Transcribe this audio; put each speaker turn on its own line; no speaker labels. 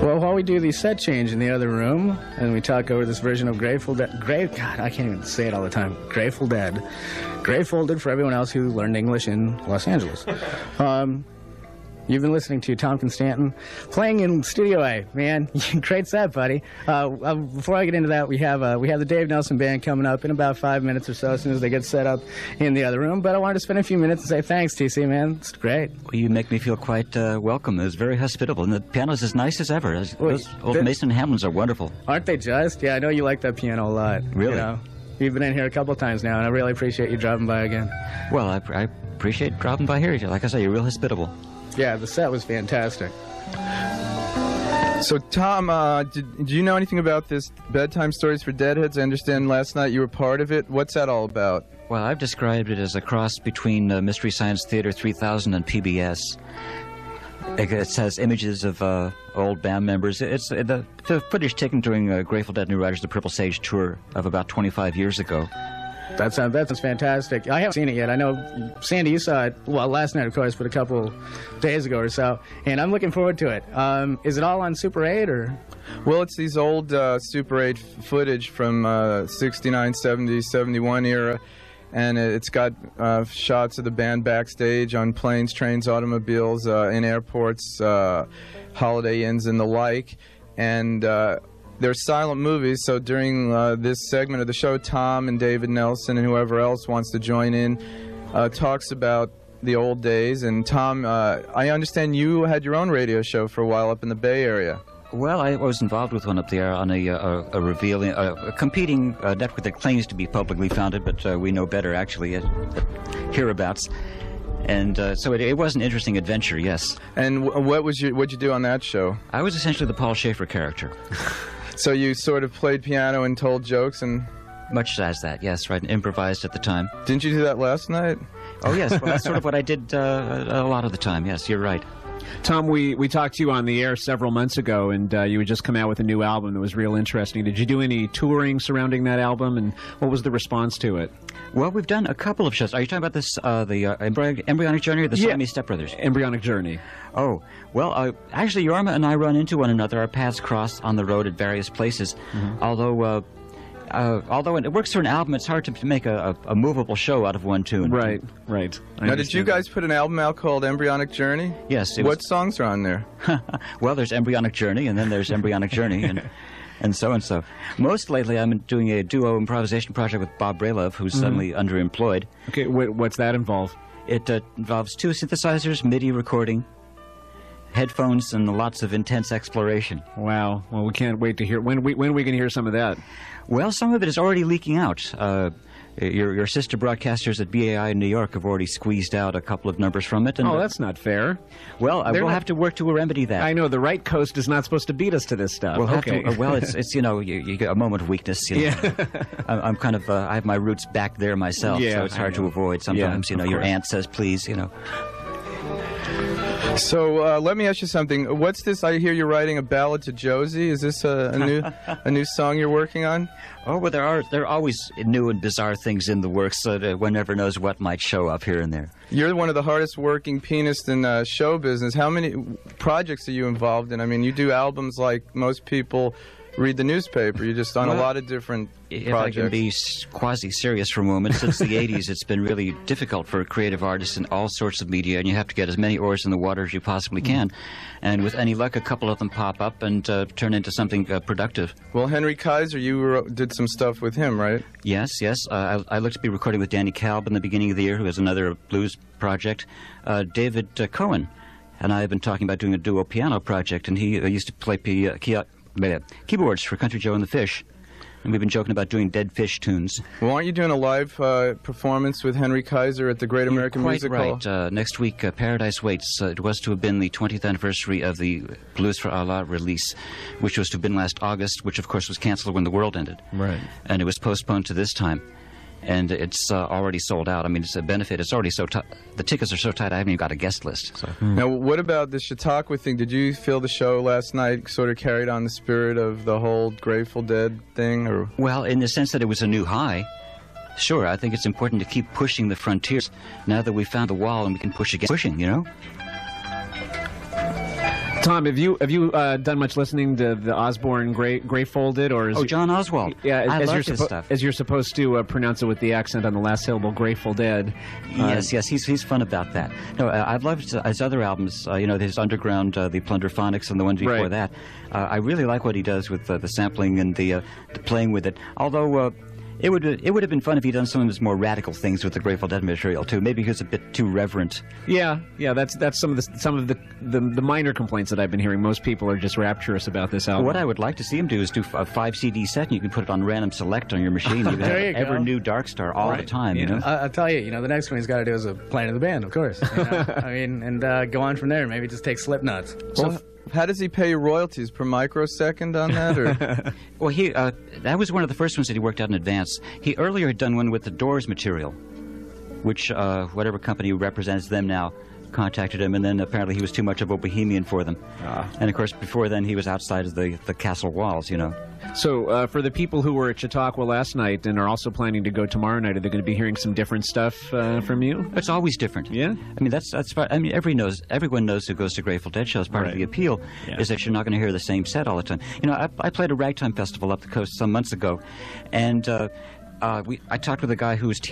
Well, while we do the set change in the other room, and we talk over this version of Grateful Dead... God, I can't even say it all the time. Grateful Dead. Grateful Dead for everyone else who learned English in Los Angeles. You've been listening to Tom Constantin playing in Studio A. Man, great set, buddy. Before I get into that, we have the Dave Nelson Band coming up in about 5 minutes or so, as soon as they get set up in the other room. But I wanted to spend a few minutes and say thanks, TC, man. It's great.
Well, you make me feel quite welcome. It was very hospitable. And the piano's as nice as ever. Those old Mason Hamlins are wonderful.
Aren't they just? Yeah, I know you like that piano a lot.
Really?
You know? You've been in here a couple times now, and I really appreciate you dropping by again.
Well, I appreciate dropping by here. Like I say, you're real hospitable.
Yeah, the set was fantastic.
So, Tom, do you know anything about this Bedtime Stories for Deadheads? I understand last night you were part of it. What's that all about?
Well, I've described it as a cross between Mystery Science Theater 3000 and PBS. It has images of old band members. It's the footage taken during Grateful Dead New Riders the Purple Sage tour of about 25 years ago.
That sounds fantastic. I haven't seen it yet. I know, Sandy, you saw it, well, last night, of course, but a couple days ago or so, and I'm looking forward to it. Is it all on Super 8, or...?
Well, it's these old Super 8 footage from 69, 70, 71 era, and it's got shots of the band backstage on planes, trains, automobiles, in airports, Holiday Inns, and the like, and... they're silent movies, so during this segment of the show, Tom and David Nelson and whoever else wants to join in talks about the old days. And Tom, I understand you had your own radio show for a while up in the Bay Area.
Well, I was involved with one up there on a revealing, a competing network that claims to be publicly founded, but we know better, actually, at hereabouts. And so it was an interesting adventure, yes.
And what'd you do on that show?
I was essentially the Paul Schaefer character.
So you sort of played piano and told jokes and...
Much as that, yes, right, and improvised at the time.
Didn't you do that last night?
Oh, yes, well, that's sort of what I did a lot of the time, yes, you're right.
Tom, we talked to you on the air several months ago, and you had just come out with a new album that was real interesting. Did you do any touring surrounding that album, and what was the response to it?
Well, we've done a couple of shows. Are you talking about this, the Embryonic Journey or the Siamese Stepbrothers?
Embryonic Journey.
Oh, well, actually, Yorma and I run into one another. Our paths cross on the road at various places, although it works for an album, it's hard to make a movable show out of one tune.
Right.
Now, did you guys put an album out called Embryonic Journey?
Yes.
What songs are on there?
Well, there's Embryonic Journey, and then there's Embryonic Journey, and so and so. Most lately, I'm doing a duo improvisation project with Bob Bralove, who's suddenly underemployed.
Okay, what's that involve?
It involves 2 synthesizers, MIDI recording, headphones, and lots of intense exploration.
Wow. Well, we can't wait to hear. When are we going to hear some of that?
Well, some of it is already leaking out. Your sister broadcasters at BAI in New York have already squeezed out a couple of numbers from it. And
that's not fair.
Well, we'll have to work to remedy that.
I know, the right coast is not supposed to beat us to this stuff.
We'll have to, well, it's you get a moment of weakness. You know.
Yeah.
I'm kind of, I have my roots back there myself, so it's hard to avoid sometimes.
Yeah,
your aunt says please,
So let me ask you something. What's this? I hear you're writing a ballad to Josie. Is this a new song you're working on?
Oh, well, there are always new and bizarre things in the works. So one never knows what might show up here and there.
You're one of the hardest working pianists in show business. How many projects are you involved in? I mean, you do albums like most people read the newspaper. You're just on a lot of different projects.
If I can be quasi-serious for a moment, since the 80s, it's been really difficult for creative artists in all sorts of media, and you have to get as many oars in the water as you possibly can. And with any luck, a couple of them pop up and turn into something productive.
Well, Henry Kaiser, you did some stuff with him, right?
Yes. I look to be recording with Danny Kalb in the beginning of the year, who has another blues project. David Cohen and I have been talking about doing a duo piano project, and he used to play keyboards for Country Joe and the Fish, and we've been joking about doing Dead Fish tunes.
Well, aren't you doing a live performance with Henry Kaiser at the Great American Music Hall?
Right. Next week, Paradise Waits. It was to have been the 20th anniversary of the Blues for Allah release, which was to have been last August, which of course was canceled when the world ended.
Right.
And it was postponed to this time. And it's already sold out. I mean, it's a benefit. It's already so tight. The tickets are so tight, I haven't even got a guest list. So.
Now, what about the Chautauqua thing? Did you feel the show last night sort of carried on the spirit of the whole Grateful Dead thing? Or?
Well, in the sense that it was a new high, sure. I think it's important to keep pushing the frontiers. Now that we've found the wall and we can push again, pushing,
Tom, have you done much listening to the Osborne Gray Folded, or is
John Oswald.
Yeah,
I
as
love
you're
his stuff.
as you're supposed to pronounce it with the accent on the last syllable, Grateful Dead.
Yes, he's fun about that. No, I've loved his other albums. His Underground, the Plunderphonics, and the one before
Right.
that. I really like what he does with the sampling and the playing with it. Although it would have been fun if he'd done some of his more radical things with the Grateful Dead material too. Maybe he was a bit too reverent.
Yeah, that's some of the minor complaints that I've been hearing. Most people are just rapturous about this album.
What I would like to see him do is do a 5 CD set, and you can put it on random select on your machine. You can
There
have
you go.
ever new Dark Star all the time. You know.
I'll tell you, the next one he's got to do is a Playing in the Band, of course. I mean, and go on from there. Maybe just take Slipknot.
Well, how does he pay you royalties per microsecond on that? Or
Well, that was one of the first ones that he worked out in advance. He earlier had done one with the Doors material, which whatever company represents them now contacted him, and then apparently he was too much of a bohemian for them. And of course, before then, he was outside of the castle walls,
So, for the people who were at Chautauqua last night and are also planning to go tomorrow night, are they going to be hearing some different stuff from you?
It's always different.
Yeah?
I mean, that's fine. I mean, everyone knows who goes to Grateful Dead shows. Part of the appeal is that you're not going to hear the same set all the time. I played a ragtime festival up the coast some months ago, and I talked with a guy who was